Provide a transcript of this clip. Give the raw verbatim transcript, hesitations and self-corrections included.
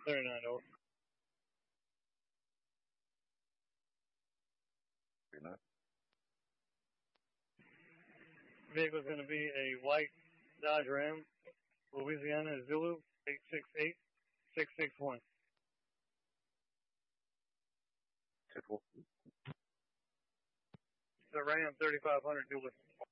thirty-nine over. thirty-nine. Vehicle is going to be a white Dodge Ram, Louisiana Zulu eight six eight six six one. Typical. The Ram thirty-five hundred dual.